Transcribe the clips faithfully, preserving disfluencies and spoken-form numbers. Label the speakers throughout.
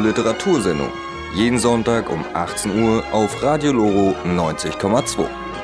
Speaker 1: Literatursendung. Jeden Sonntag um achtzehn Uhr auf Radio Loro neunzig Komma zwei.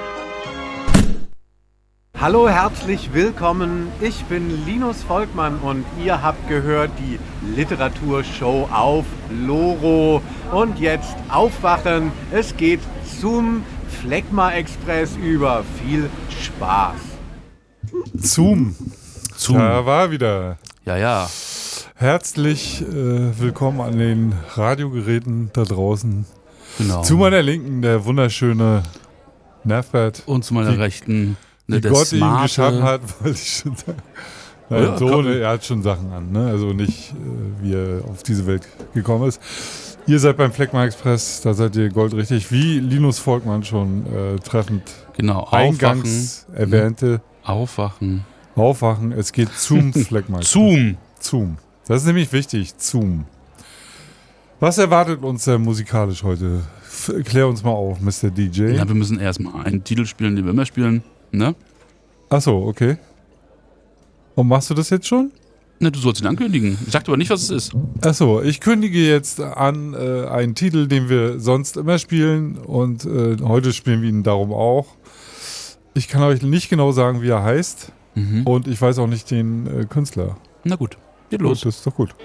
Speaker 2: Hallo, herzlich willkommen. Ich bin Linus Volkmann und ihr habt gehört die Literaturshow auf Loro. Und jetzt aufwachen, es geht zum Phlegma Express über. Viel Spaß.
Speaker 3: Zoom. Zoom. Da war wieder.
Speaker 4: Ja, ja.
Speaker 3: Herzlich äh, willkommen an den Radiogeräten da draußen.
Speaker 4: Genau.
Speaker 3: Zu meiner Linken der wunderschöne Nervbert.
Speaker 4: Und zu meiner
Speaker 3: die,
Speaker 4: Rechten ne,
Speaker 3: die
Speaker 4: der
Speaker 3: Gott
Speaker 4: smarte,
Speaker 3: ihn geschaffen hat, wollte ich schon sagen. Nein,
Speaker 4: ja,
Speaker 3: so, ne, er hat schon Sachen an, ne? Also nicht, äh, wie er auf diese Welt gekommen ist. Ihr seid beim Phlegma Express, da seid ihr goldrichtig, wie Linus Volkmann schon äh, treffend
Speaker 4: genau,
Speaker 3: eingangs
Speaker 4: aufwachen,
Speaker 3: erwähnte.
Speaker 4: Aufwachen.
Speaker 3: Aufwachen, es geht zum Phlegma Express.
Speaker 4: Zoom.
Speaker 3: Zoom. Das ist nämlich wichtig, Zoom. Was erwartet uns denn musikalisch heute? F- klär uns mal auf, Mister D J.
Speaker 4: Ja, wir müssen erstmal einen Titel spielen, den wir immer spielen, ne?
Speaker 3: Achso, okay. Und machst du das jetzt schon?
Speaker 4: Ne, du sollst ihn ankündigen. Ich sag aber nicht, was es ist.
Speaker 3: Achso, ich kündige jetzt an äh, einen Titel, den wir sonst immer spielen und äh, heute spielen wir ihn darum auch. Ich kann euch nicht genau sagen, wie er heißt
Speaker 4: Mhm.
Speaker 3: und ich weiß auch nicht den äh, Künstler.
Speaker 4: Na gut, geht los.
Speaker 3: Gut, das ist doch gut.